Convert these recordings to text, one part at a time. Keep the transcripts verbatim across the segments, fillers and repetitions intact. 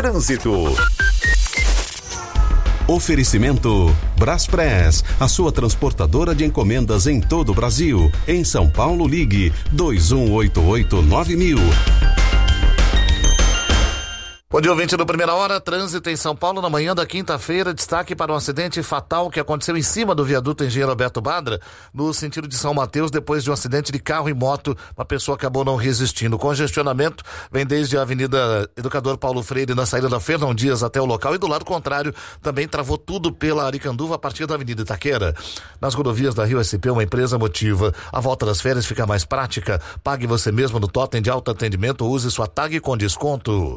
Trânsito. Oferecimento Braspress, a sua transportadora de encomendas em todo o Brasil. Em São Paulo, ligue dois um oito oito nove mil. Bom dia, ouvinte do Primeira Hora. Trânsito em São Paulo na manhã da quinta-feira. Destaque para um acidente fatal que aconteceu em cima do viaduto Engenheiro Alberto Badra, no sentido de São Mateus, depois de um acidente de carro e moto. Uma pessoa acabou não resistindo. O congestionamento vem desde a Avenida Educador Paulo Freire, na saída da Fernão Dias até o local, e do lado contrário também travou tudo pela Aricanduva a partir da Avenida Itaquera. Nas rodovias da Rio S P, uma empresa motiva: a volta das férias fica mais prática. Pague você mesmo no Totem de Alto Atendimento ou use sua tag com desconto.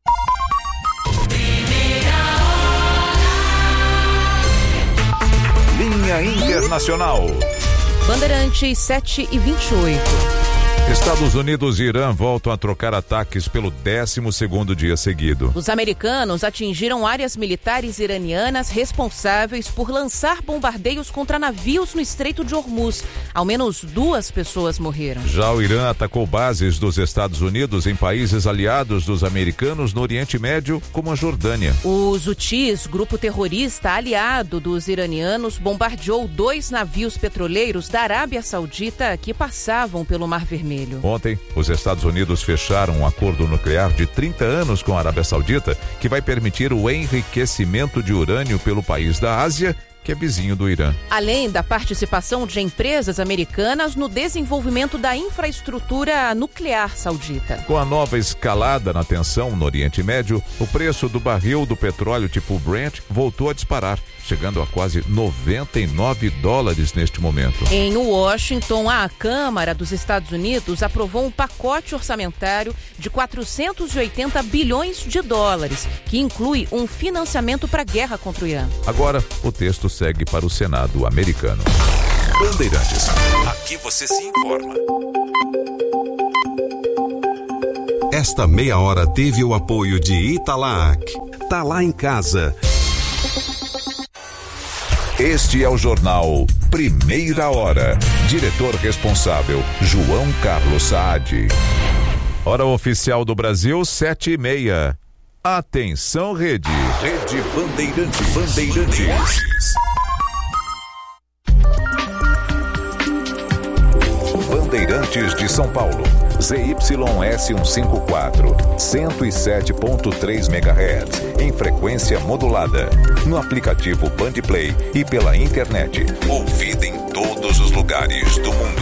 Linha Internacional. Bandeirantes sete e vinte e oito. Estados Unidos e Irã voltam a trocar ataques pelo décimo segundo dia seguido. Os americanos atingiram áreas militares iranianas responsáveis por lançar bombardeios contra navios no Estreito de Hormuz. Ao menos duas pessoas morreram. Já o Irã atacou bases dos Estados Unidos em países aliados dos americanos no Oriente Médio, como a Jordânia. Os Houthis, grupo terrorista aliado dos iranianos, bombardeou dois navios petroleiros da Arábia Saudita que passavam pelo Mar Vermelho. Ontem, os Estados Unidos fecharam um acordo nuclear de trinta anos com a Arábia Saudita, que vai permitir o enriquecimento de urânio pelo país da Ásia, que é vizinho do Irã. Além da participação de empresas americanas no desenvolvimento da infraestrutura nuclear saudita. Com a nova escalada na tensão no Oriente Médio, o preço do barril do petróleo tipo Brent voltou a disparar, chegando a quase noventa e nove dólares neste momento. Em Washington, a Câmara dos Estados Unidos aprovou um pacote orçamentário de quatrocentos e oitenta bilhões de dólares, que inclui um financiamento para a guerra contra o Irã. Agora, o texto segue para o Senado americano. Bandeirantes. Aqui você se informa. Esta meia hora teve o apoio de Italac. Tá lá em casa. Este é o jornal Primeira Hora. Diretor responsável, João Carlos Saad. Hora oficial do Brasil, sete e meia. Atenção, Rede. Rede Bandeirantes. Bandeirantes. Bandeirantes de São Paulo. Z Y S cento e cinquenta e quatro, cento e sete ponto três megahertz, em frequência modulada. No aplicativo Bandplay e pela internet. Ouvida em todos os lugares do mundo.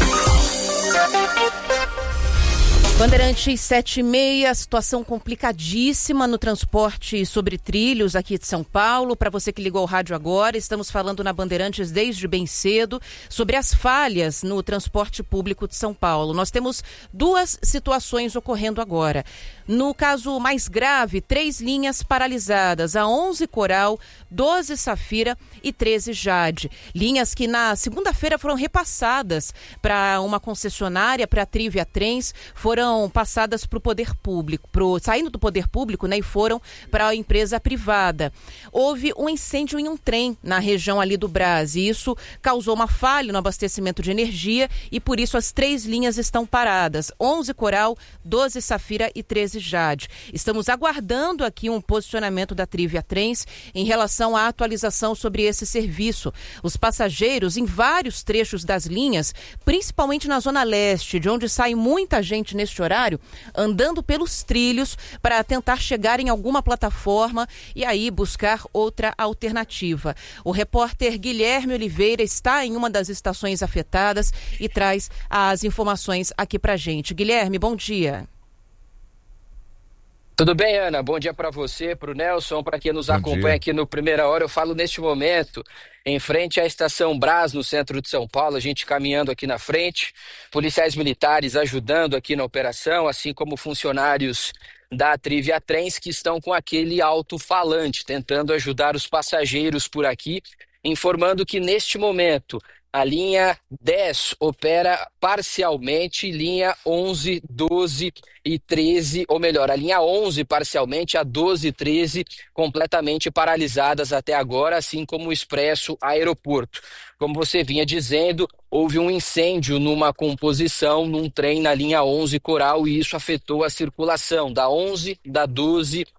Bandeirantes sete e meia, situação complicadíssima no transporte sobre trilhos aqui de São Paulo. Para você que ligou o rádio agora, estamos falando na Bandeirantes desde bem cedo sobre as falhas no transporte público de São Paulo. Nós temos duas situações ocorrendo agora. No caso mais grave, três linhas paralisadas, a onze Coral, doze Safira e treze Jade. Linhas que na segunda-feira foram repassadas para uma concessionária, para a Trivia Trens, foram passadas para o poder público, pro, saindo do poder público, né, e foram para a empresa privada. Houve um incêndio em um trem na região ali do Brás, e isso causou uma falha no abastecimento de energia e por isso as três linhas estão paradas, onze Coral, doze Safira e treze Jade. Estamos aguardando aqui um posicionamento da Trivia Trens em relação à atualização sobre esse serviço. Os passageiros em vários trechos das linhas, principalmente na Zona Leste, de onde sai muita gente neste horário, andando pelos trilhos para tentar chegar em alguma plataforma e aí buscar outra alternativa. O repórter Guilherme Oliveira está em uma das estações afetadas e traz as informações aqui pra gente. Guilherme, bom dia. Tudo bem, Ana? Bom dia para você, para o Nelson, para quem nos Bom acompanha dia. aqui no Primeira Hora. Eu falo neste momento em frente à Estação Brás, no centro de São Paulo, a gente caminhando aqui na frente, policiais militares ajudando aqui na operação, assim como funcionários da Trivia Trens que estão com aquele alto-falante, tentando ajudar os passageiros por aqui, informando que neste momento a linha dez opera parcialmente, linha onze, doze e treze, ou melhor, a linha onze parcialmente, a doze e treze completamente paralisadas até agora, assim como o Expresso Aeroporto. Como você vinha dizendo, houve um incêndio numa composição num trem na linha onze Coral e isso afetou a circulação da onze, da doze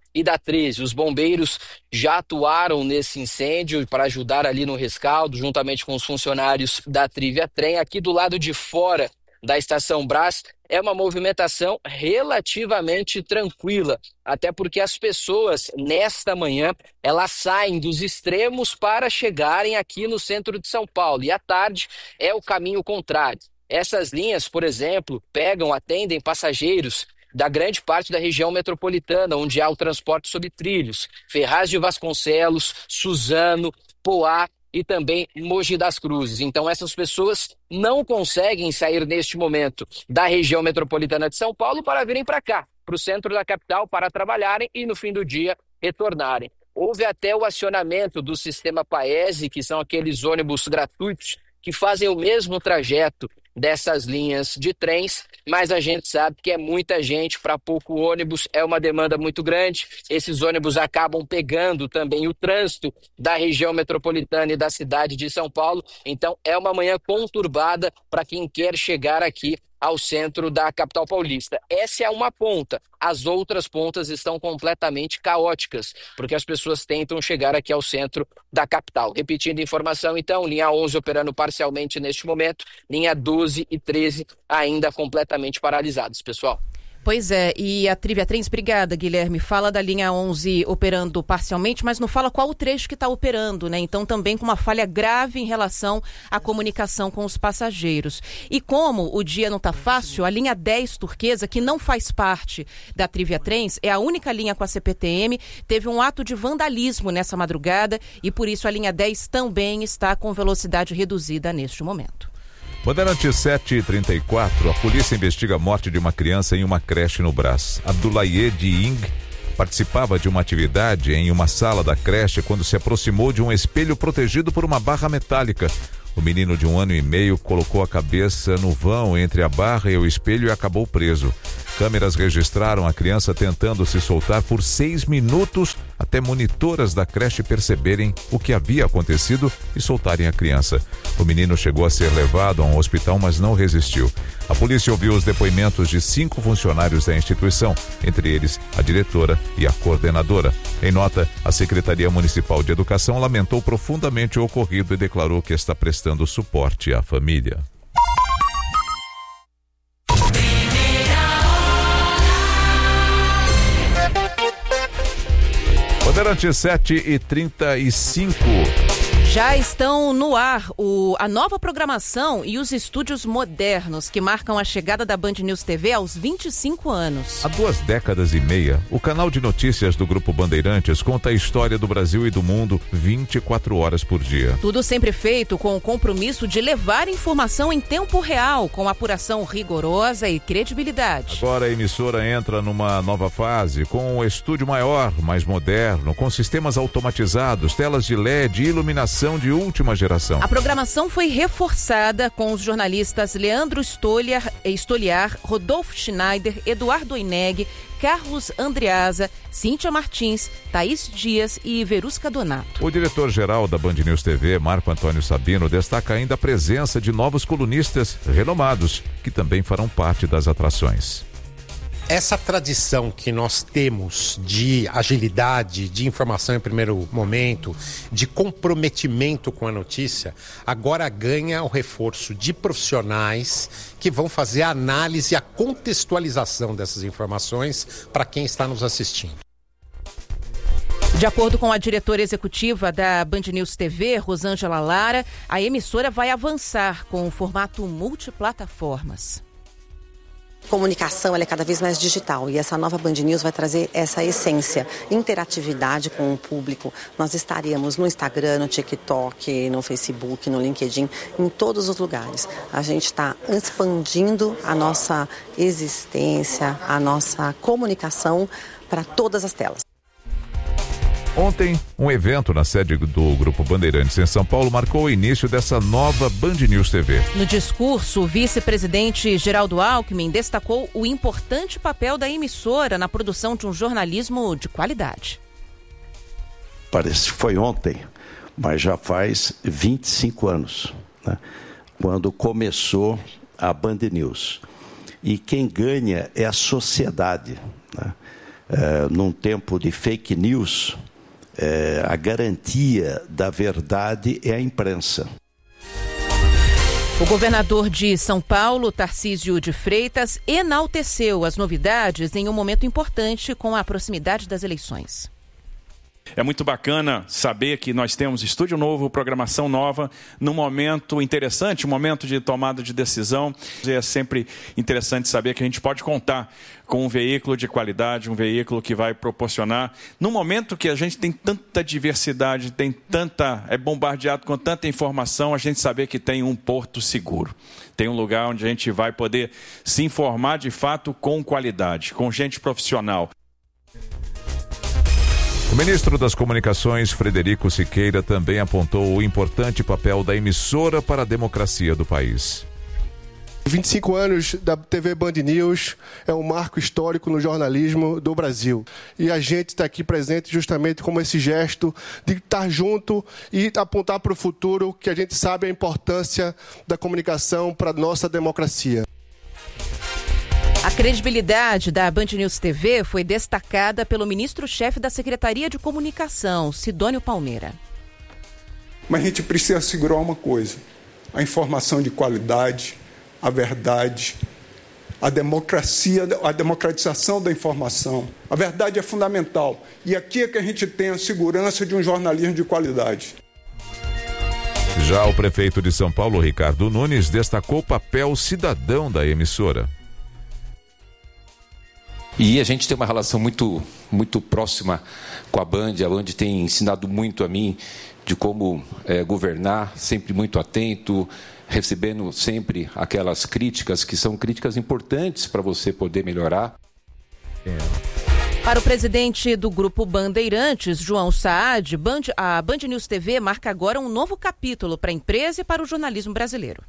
e da treze. Os bombeiros já atuaram nesse incêndio para ajudar ali no rescaldo, juntamente com os funcionários da Trivia Trem. Aqui do lado de fora da Estação Brás é uma movimentação relativamente tranquila, até porque as pessoas nesta manhã elas saem dos extremos para chegarem aqui no centro de São Paulo, e à tarde é o caminho contrário. Essas linhas, por exemplo, pegam, atendem passageiros da grande parte da região metropolitana, onde há o transporte sobre trilhos, Ferraz de Vasconcelos, Suzano, Poá e também Mogi das Cruzes. Então essas pessoas não conseguem sair neste momento da região metropolitana de São Paulo para virem para cá, para o centro da capital, para trabalharem e no fim do dia retornarem. Houve até o acionamento do sistema Paese, que são aqueles ônibus gratuitos que fazem o mesmo trajeto dessas linhas de trens, mas a gente sabe que é muita gente para pouco ônibus, é uma demanda muito grande. Esses ônibus acabam pegando também o trânsito da região metropolitana e da cidade de São Paulo, então é uma manhã conturbada para quem quer chegar aqui ao centro da capital paulista. Essa é uma ponta. As outras pontas estão completamente caóticas, porque as pessoas tentam chegar aqui ao centro da capital. Repetindo a informação, então, linha onze operando parcialmente neste momento, linha doze e treze ainda completamente paralisadas, pessoal. Pois é, e a Trivia Trens, obrigada, Guilherme, fala da linha onze operando parcialmente, mas não fala qual o trecho que está operando, né? Então também com uma falha grave em relação à comunicação com os passageiros. E como o dia não está fácil, a linha dez turquesa, que não faz parte da Trivia Trens, é a única linha com a C P T M, teve um ato de vandalismo nessa madrugada e por isso a linha dez também está com velocidade reduzida neste momento. Bandeirante sete e trinta e quatro, a polícia investiga a morte de uma criança em uma creche no Brás. Abdoulaye Diing participava de uma atividade em uma sala da creche quando se aproximou de um espelho protegido por uma barra metálica. O menino de um ano e meio colocou a cabeça no vão entre a barra e o espelho e acabou preso. Câmeras registraram a criança tentando se soltar por seis minutos até monitoras da creche perceberem o que havia acontecido e soltarem a criança. O menino chegou a ser levado a um hospital, mas não resistiu. A polícia ouviu os depoimentos de cinco funcionários da instituição, entre eles a diretora e a coordenadora. Em nota, a Secretaria Municipal de Educação lamentou profundamente o ocorrido e declarou que está prestando suporte à família. Bandeirante sete e trinta e cinco. Já estão no ar o, a nova programação e os estúdios modernos que marcam a chegada da Band News T V aos vinte e cinco anos. Há duas décadas e meia, o canal de notícias do Grupo Bandeirantes conta a história do Brasil e do mundo vinte e quatro horas por dia. Tudo sempre feito com o compromisso de levar informação em tempo real, com apuração rigorosa e credibilidade. Agora a emissora entra numa nova fase, com um estúdio maior, mais moderno, com sistemas automatizados, telas de L E D e iluminação de última geração. A programação foi reforçada com os jornalistas Leandro Stoliar, Stoliar Rodolfo Schneider, Eduardo Oineg, Carlos Andreasa, Cíntia Martins, Thaís Dias e Verusca Donato. O diretor-geral da Band News T V, Marco Antônio Sabino, destaca ainda a presença de novos colunistas renomados, que também farão parte das atrações. Essa tradição que nós temos de agilidade, de informação em primeiro momento, de comprometimento com a notícia, agora ganha o reforço de profissionais que vão fazer a análise e a contextualização dessas informações para quem está nos assistindo. De acordo com a diretora executiva da Band News T V, Rosângela Lara, a emissora vai avançar com o formato multiplataformas. Comunicação ela é cada vez mais digital e essa nova Band News vai trazer essa essência, interatividade com o público. Nós estaremos no Instagram, no TikTok, no Facebook, no LinkedIn, em todos os lugares. A gente está expandindo a nossa existência, a nossa comunicação para todas as telas. Ontem, um evento na sede do Grupo Bandeirantes em São Paulo marcou o início dessa nova Band News T V. No discurso, o vice-presidente Geraldo Alckmin destacou o importante papel da emissora na produção de um jornalismo de qualidade. Parece que foi ontem, mas já faz vinte e cinco anos, né, quando começou a Band News. E quem ganha é a sociedade, né? É, num tempo de fake news, é, a garantia da verdade é a imprensa. O governador de São Paulo, Tarcísio de Freitas, enalteceu as novidades em um momento importante com a proximidade das eleições. É muito bacana saber que nós temos estúdio novo, programação nova, num momento interessante, um momento de tomada de decisão. É sempre interessante saber que a gente pode contar com um veículo de qualidade, um veículo que vai proporcionar, num momento que a gente tem tanta diversidade, tem tanta, é bombardeado com tanta informação, a gente saber que tem um porto seguro. Tem um lugar onde a gente vai poder se informar de fato com qualidade, com gente profissional. O ministro das Comunicações, Frederico Siqueira, também apontou o importante papel da emissora para a democracia do país. vinte e cinco anos da T V Band News é um marco histórico no jornalismo do Brasil. E a gente está aqui presente justamente como esse gesto de estar junto e apontar para o futuro, que a gente sabe a importância da comunicação para a nossa democracia. A credibilidade da Band News T V foi destacada pelo ministro-chefe da Secretaria de Comunicação, Sidônio Palmeira. Mas a gente precisa assegurar uma coisa: a informação de qualidade, a verdade, a democracia, a democratização da informação. A verdade é fundamental. E aqui é que a gente tem a segurança de um jornalismo de qualidade. Já o prefeito de São Paulo, Ricardo Nunes, destacou o papel cidadão da emissora. E a gente tem uma relação muito, muito próxima com a Band. A Band tem ensinado muito a mim de como é, governar, sempre muito atento, recebendo sempre aquelas críticas que são críticas importantes para você poder melhorar. É. Para o presidente do Grupo Bandeirantes, João Saad, Band, a Band News T V marca agora um novo capítulo para a empresa e para o jornalismo brasileiro.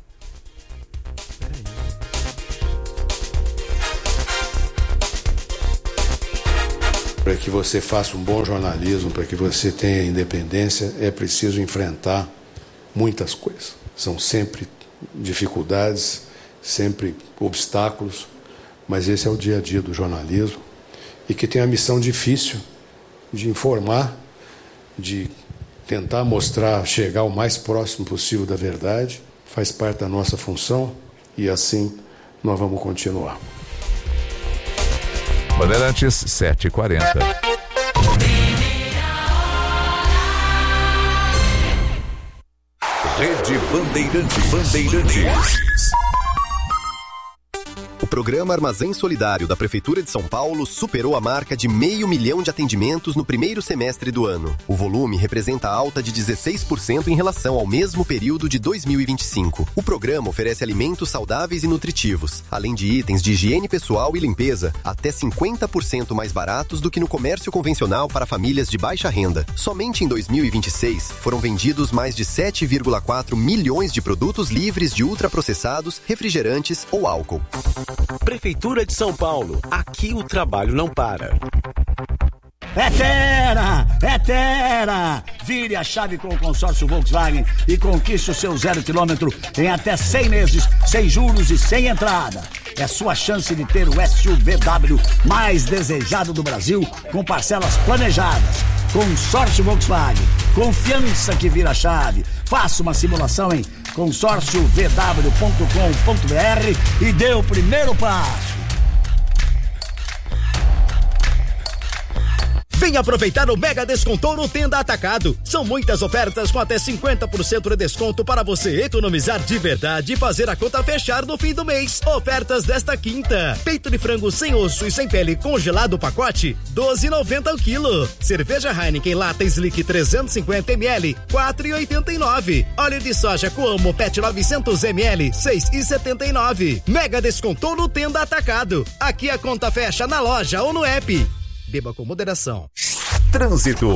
Para que você faça um bom jornalismo, para que você tenha independência, é preciso enfrentar muitas coisas. São sempre dificuldades, sempre obstáculos, mas esse é o dia a dia do jornalismo e que tem a missão difícil de informar, de tentar mostrar, chegar o mais próximo possível da verdade, faz parte da nossa função e assim nós vamos continuar. Bandeirantes sete e quarenta. Rede Bandeirantes. Bandeirantes. O programa Armazém Solidário da Prefeitura de São Paulo superou a marca de meio milhão de atendimentos no primeiro semestre do ano. O volume representa alta de dezesseis por cento em relação ao mesmo período de dois mil e vinte e cinco. O programa oferece alimentos saudáveis e nutritivos, além de itens de higiene pessoal e limpeza, até cinquenta por cento mais baratos do que no comércio convencional para famílias de baixa renda. Somente em dois mil e vinte e seis foram vendidos mais de sete vírgula quatro milhões de produtos livres de ultraprocessados, refrigerantes ou álcool. Prefeitura de São Paulo. Aqui o trabalho não para. É Terra! É Terra! Vire a chave com o consórcio Volkswagen e conquiste o seu zero quilômetro em até cem meses, sem juros e sem entrada. É sua chance de ter o S U V W mais desejado do Brasil, com parcelas planejadas. Consórcio Volkswagen. Confiança que vira chave. Faça uma simulação em consórcio v w ponto com ponto b r e dê o primeiro passo. Vem aproveitar o Mega Desconto no Tenda Atacado. São muitas ofertas com até cinquenta por cento de desconto para você economizar de verdade e fazer a conta fechar no fim do mês. Ofertas desta quinta. Peito de frango sem osso e sem pele congelado pacote, doze reais e noventa centavos o quilo. Cerveja Heineken Lata Slick trezentos e cinquenta mililitros, quatro reais e oitenta e nove centavos. Óleo de soja Coamo Pet novecentos mililitros, seis reais e setenta e nove centavos. Mega Desconto no Tenda Atacado. Aqui a conta fecha na loja ou no app. Beba com moderação. Trânsito.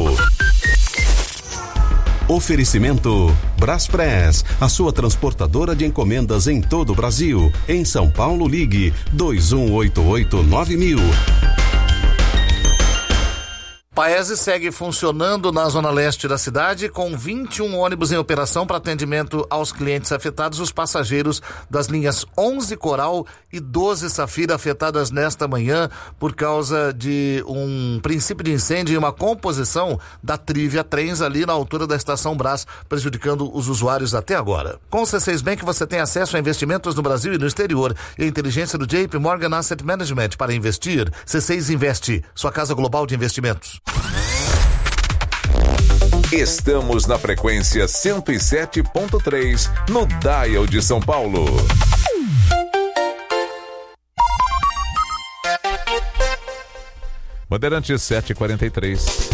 Oferecimento Braspress, a sua transportadora de encomendas em todo o Brasil. Em São Paulo, ligue dois um oito oito nove mil. Paese segue funcionando na zona leste da cidade com vinte e um ônibus em operação para atendimento aos clientes afetados, os passageiros das linhas onze Coral e doze Safira afetadas nesta manhã por causa de um princípio de incêndio e uma composição da Trivia Trens ali na altura da Estação Brás, prejudicando os usuários até agora. Com o C seis Bank você tem acesso a investimentos no Brasil e no exterior e a inteligência do J P Morgan Asset Management para investir. C seis Investe, sua casa global de investimentos. Estamos na frequência cento e sete ponto três no Dial de São Paulo. Bandeirantes sete e quarenta e três.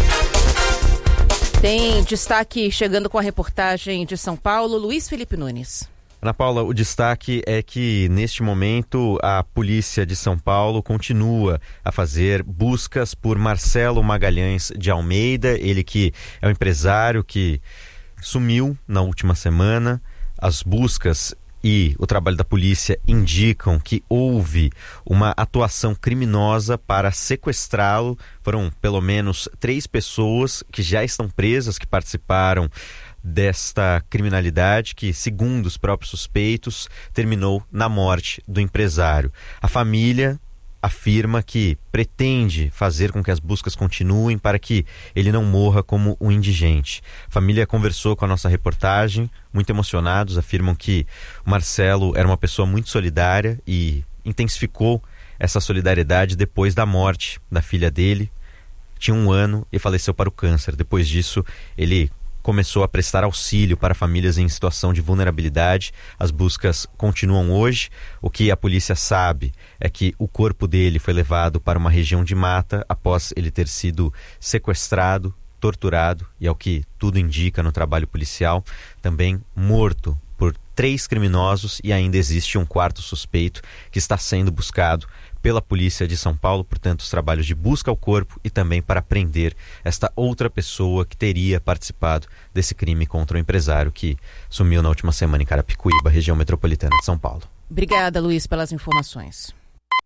Tem destaque chegando com a reportagem de São Paulo, Luiz Felipe Nunes. Ana Paula, o destaque é que neste momento a Polícia de São Paulo continua a fazer buscas por Marcelo Magalhães de Almeida, ele que é um empresário que sumiu na última semana. As buscas e o trabalho da polícia indicam que houve uma atuação criminosa para sequestrá-lo. Foram pelo menos três pessoas que já estão presas, que participaram desta criminalidade que, segundo os próprios suspeitos, terminou na morte do empresário. A família afirma que pretende fazer com que as buscas continuem para que ele não morra como um indigente. A família conversou com a nossa reportagem, muito emocionados, afirmam que o Marcelo era uma pessoa muito solidária e intensificou essa solidariedade depois da morte da filha dele. Tinha um ano e faleceu para o câncer. Depois disso, ele começou a prestar auxílio para famílias em situação de vulnerabilidade. As buscas continuam hoje. O que a polícia sabe é que o corpo dele foi levado para uma região de mata após ele ter sido sequestrado, torturado e, ao que tudo indica no trabalho policial, também morto por três criminosos, e ainda existe um quarto suspeito que está sendo buscado pela Polícia de São Paulo. Portanto, os trabalhos de busca ao corpo e também para prender esta outra pessoa que teria participado desse crime contra o empresário que sumiu na última semana em Carapicuíba, região metropolitana de São Paulo. Obrigada, Luiz, pelas informações.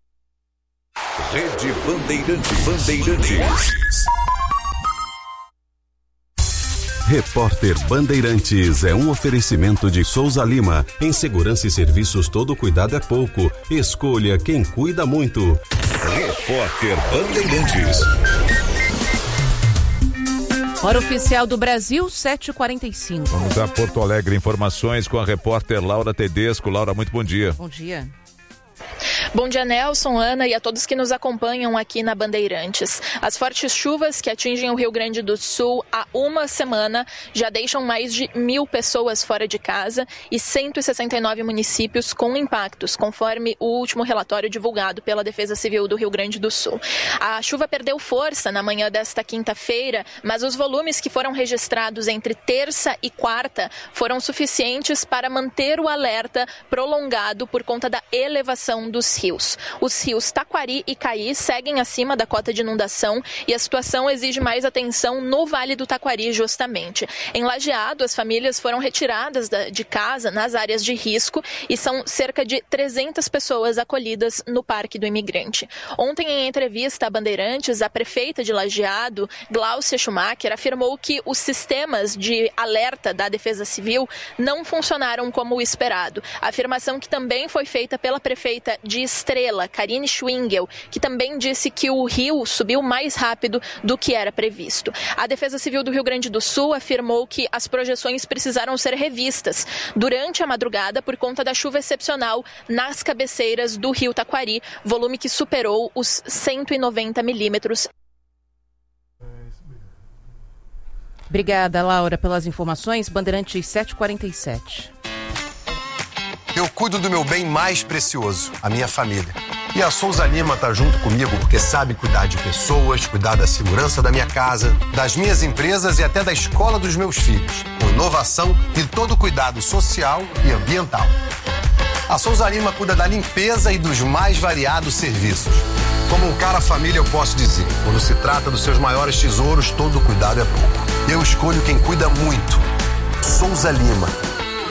Rede Bandeirantes. Bandeirantes. Repórter Bandeirantes é um oferecimento de Souza Lima. Em segurança e serviços, todo cuidado é pouco. Escolha quem cuida muito. Repórter Bandeirantes. Hora oficial do Brasil, sete e quarenta e cinco. Vamos a Porto Alegre, informações com a repórter Laura Tedesco. Laura, muito bom dia. Bom dia. Bom dia, Nelson, Ana e a todos que nos acompanham aqui na Bandeirantes. As fortes chuvas que atingem o Rio Grande do Sul há uma semana já deixam mais de mil pessoas fora de casa e cento e sessenta e nove municípios com impactos, conforme o último relatório divulgado pela Defesa Civil do Rio Grande do Sul. A chuva perdeu força na manhã desta quinta-feira, mas os volumes que foram registrados entre terça e quarta foram suficientes para manter o alerta prolongado por conta da elevação dos rios. Os rios Taquari e Caí seguem acima da cota de inundação e a situação exige mais atenção no Vale do Taquari, justamente. Em Lajeado, as famílias foram retiradas de casa nas áreas de risco e são cerca de trezentas pessoas acolhidas no Parque do Imigrante. Ontem, em entrevista a Bandeirantes, a prefeita de Lajeado, Gláucia Schumacher, afirmou que os sistemas de alerta da Defesa Civil não funcionaram como o esperado. A afirmação que também foi feita pela prefeita de Estrela, Karine Schwingel, que também disse que o rio subiu mais rápido do que era previsto. A Defesa Civil do Rio Grande do Sul afirmou que as projeções precisaram ser revistas durante a madrugada por conta da chuva excepcional nas cabeceiras do rio Taquari, volume que superou os cento e noventa milímetros. Obrigada, Laura, pelas informações. Bandeirantes sete e quarenta e sete. Eu cuido do meu bem mais precioso, a minha família. E a Souza Lima tá junto comigo porque sabe cuidar de pessoas, cuidar da segurança da minha casa, das minhas empresas e até da escola dos meus filhos, com inovação e todo cuidado social e ambiental. A Souza Lima cuida da limpeza e dos mais variados serviços. Como um cara família, eu posso dizer, quando se trata dos seus maiores tesouros, todo cuidado é pouco. Eu escolho quem cuida muito. Souza Lima.